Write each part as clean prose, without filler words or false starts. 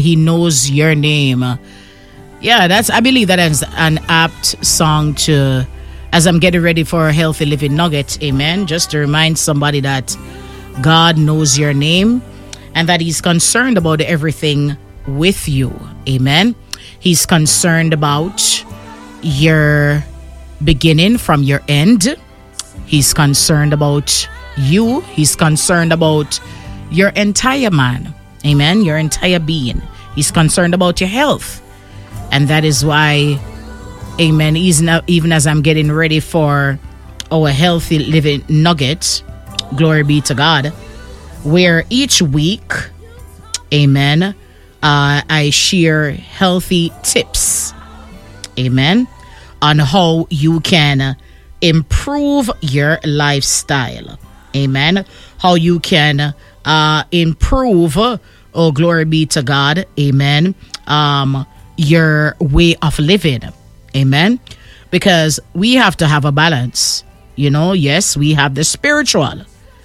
He knows your name. Yeah, I believe that is an apt song to, as I'm getting ready for a healthy living nugget. Amen. Just to remind somebody that God knows your name and that He's concerned about everything with you. Amen. He's concerned about your beginning from your end. He's concerned about you. He's concerned about your entire man. Amen. Your entire being. He's concerned about your health. And that is why, amen, even as I'm getting ready for our healthy living nugget, glory be to God, where each week, amen, I share healthy tips, amen, on how you can improve your lifestyle, amen, how you can improve, oh, glory be to God, amen, your way of living, amen, because we have to have a balance, you know. Yes, we have the spiritual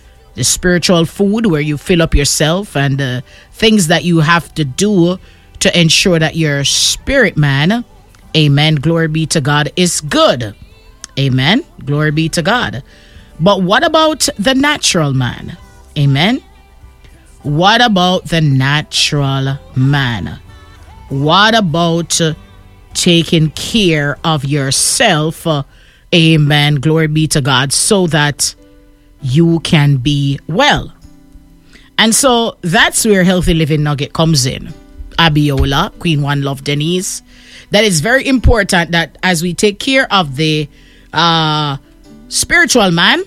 food where you fill up yourself and the things that you have to do to ensure that your spirit man, amen, glory be to God, is good, amen, glory be to God. But what about the natural man? Amen. What about the natural man? What about taking care of yourself? Amen. Glory be to God, so that you can be well. And so that's where Healthy Living Nugget comes in. Abiola, Queen One Love Denise. That is very important that as we take care of the spiritual man,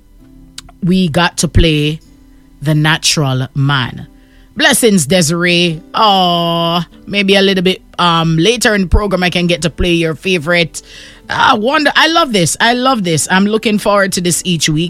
we got to play the natural man. Blessings, Desiree. Oh, maybe a little bit later in the program I can get to play your favorite wonder. I love this. I'm looking forward to this each week.